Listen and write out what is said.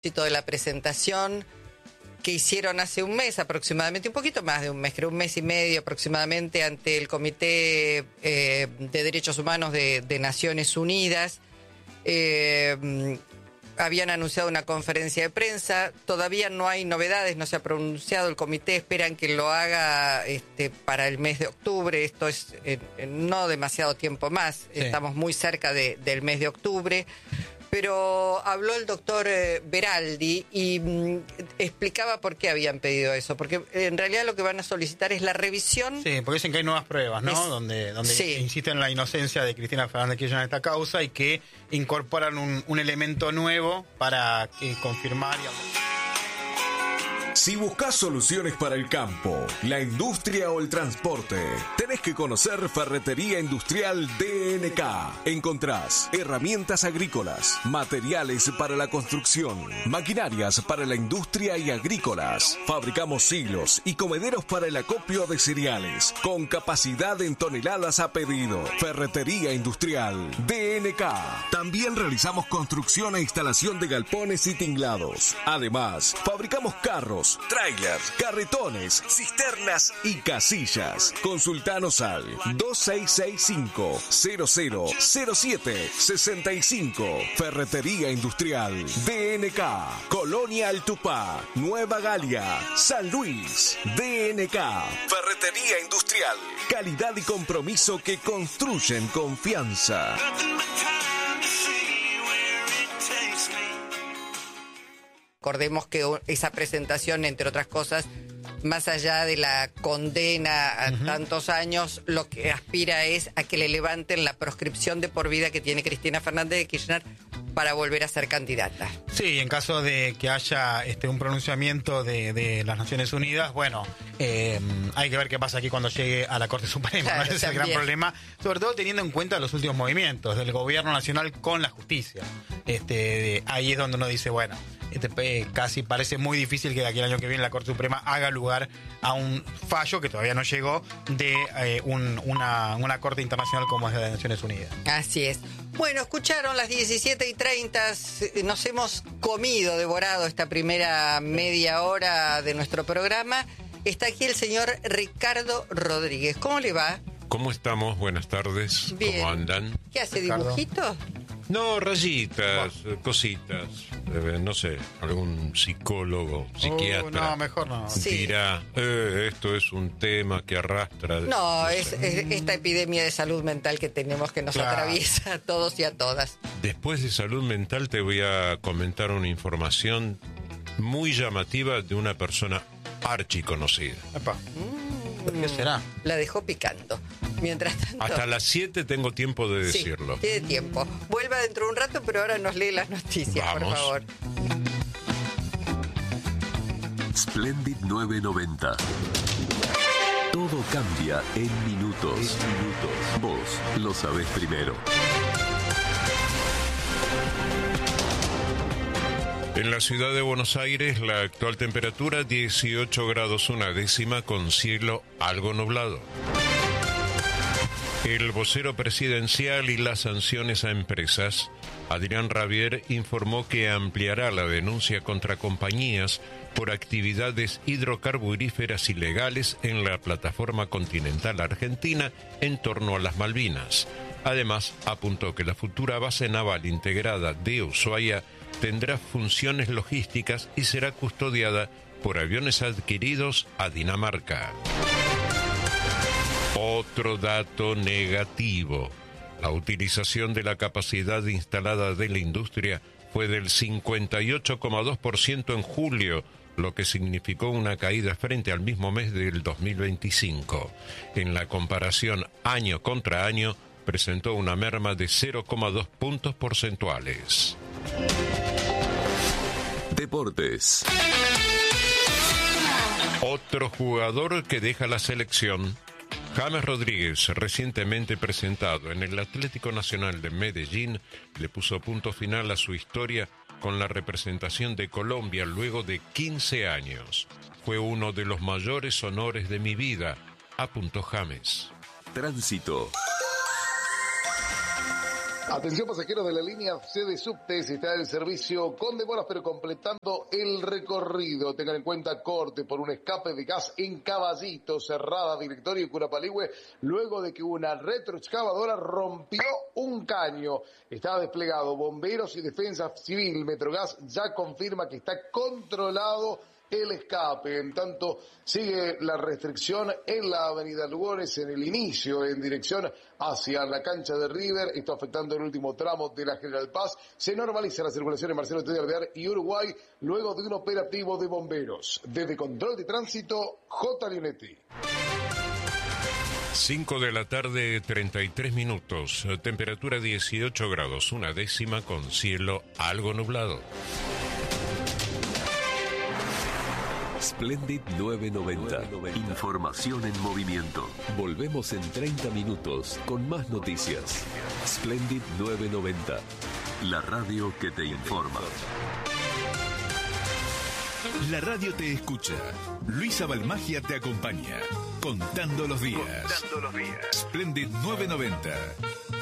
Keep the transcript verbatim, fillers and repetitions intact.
de la presentación que hicieron hace un mes aproximadamente, un poquito más de un mes, creo un mes y medio aproximadamente, ante el Comité eh, de Derechos Humanos de, de Naciones Unidas. Eh, habían anunciado una conferencia de prensa, todavía no hay novedades, no se ha pronunciado el comité, esperan que lo haga este, para el mes de octubre, esto es eh, no demasiado tiempo más, sí. Estamos muy cerca de, del mes de octubre. Pero habló el doctor eh, Beraldi y mm, explicaba por qué habían pedido eso. Porque en realidad lo que van a solicitar es la revisión. Sí, porque dicen que hay nuevas pruebas, ¿no? Es, donde donde sí. insisten en la inocencia de Cristina Fernández de Kirchner en esta causa y que incorporan un, un elemento nuevo para que confirmar y... Si buscas soluciones para el campo, la industria o el transporte, tenés que conocer Ferretería Industrial D N K. Encontrás herramientas agrícolas, materiales para la construcción, maquinarias para la industria y agrícolas. Fabricamos silos y comederos para el acopio de cereales, con capacidad en toneladas a pedido. Ferretería Industrial D N K. También realizamos construcción e instalación de galpones y tinglados. Además, fabricamos carros, trailers, carretones, cisternas y casillas. Consultanos al dos seis seis cinco, cero cero cero siete seis cinco. Ferretería Industrial D N K. Colonia Altupá, Nueva Galia, San Luis. D N K. Ferretería Industrial. Calidad y compromiso que construyen confianza. Recordemos que esa presentación, entre otras cosas, más allá de la condena a uh-huh. tantos años, lo que aspira es a que le levanten la proscripción de por vida que tiene Cristina Fernández de Kirchner para volver a ser candidata. Sí, en caso de que haya este un pronunciamiento de, de las Naciones Unidas, bueno, eh, hay que ver qué pasa aquí cuando llegue a la Corte Suprema, claro, ¿no? Ese es el gran problema, sobre todo teniendo en cuenta los últimos movimientos del gobierno nacional con la justicia. Este, de, ahí es donde uno dice, bueno, este, eh, casi parece muy difícil que de aquí al año que viene la Corte Suprema haga lugar a un fallo que todavía no llegó de eh, un, una, una Corte Internacional como es de las Naciones Unidas. Así es. Bueno, escucharon las diecisiete y treinta, nos hemos comido, devorado esta primera media hora de nuestro programa. Está aquí el señor Ricardo Rodríguez. ¿Cómo le va? ¿Cómo estamos? Buenas tardes. Bien. ¿Cómo andan? ¿Qué hace, Ricardo? dibujitos? No, rayitas, oh. cositas. Eh, no sé, algún psicólogo, psiquiatra. Uh, no, mejor no. Dirá, eh, esto es un tema que arrastra. No, no es, sé. es esta epidemia de salud mental que tenemos que nos claro. atraviesa a todos y a todas. Después de salud mental te voy a comentar una información muy llamativa de una persona archiconocida. Epa. Mm, ¿Qué será? La dejó picando. Mientras tanto... Hasta las siete tengo tiempo de decirlo. Sí, tiene tiempo. Vuelva dentro de un rato, pero ahora nos lee las noticias, Vamos. por favor. Splendid nueve noventa. Todo cambia en minutos. En minutos. Vos lo sabés primero. En la ciudad de Buenos Aires, la actual temperatura dieciocho grados una décima con cielo algo nublado. El vocero presidencial y las sanciones a empresas, Adrián Rabier, informó que ampliará la denuncia contra compañías por actividades hidrocarburíferas ilegales en la plataforma continental argentina en torno a las Malvinas. Además, apuntó que la futura base naval integrada de Ushuaia tendrá funciones logísticas y será custodiada por aviones adquiridos a Dinamarca. Otro dato negativo. La utilización de la capacidad instalada de la industria fue del cincuenta y ocho coma dos por ciento en julio, lo que significó una caída frente al mismo mes del dos mil veinticinco. En la comparación año contra año, presentó una merma de cero coma dos puntos porcentuales. Deportes. Otro jugador que deja la selección, James Rodríguez, recientemente presentado en el Atlético Nacional de Medellín, le puso punto final a su historia con la representación de Colombia luego de quince años. Fue uno de los mayores honores de mi vida, apuntó James. Tránsito. Atención pasajeros de la línea C de Subte, si está en el servicio con demoras pero completando el recorrido. Tengan en cuenta corte por un escape de gas en Caballito, Cerrada, Directorio y Curapaligüe, luego de que una retroexcavadora rompió un caño. Está desplegado bomberos y defensa civil. Metrogas ya confirma que está controlado el escape. En tanto, sigue la restricción en la avenida Lugones, en el inicio, en dirección hacia la cancha de River. Esto afectando el último tramo de la General Paz. Se normaliza la circulación en Marcelo T. Alvear y Uruguay, luego de un operativo de bomberos. Desde Control de Tránsito, J. Leonetti. cinco de la tarde, treinta y tres minutos. Temperatura dieciocho grados, una décima con cielo algo nublado. Splendid novecientos noventa. Información en movimiento. Volvemos en treinta minutos con más noticias. Splendid novecientos noventa. La radio que te informa. La radio te escucha. Luisa Balmagia te acompaña. Contando los días. Contando los días. Splendid novecientos noventa.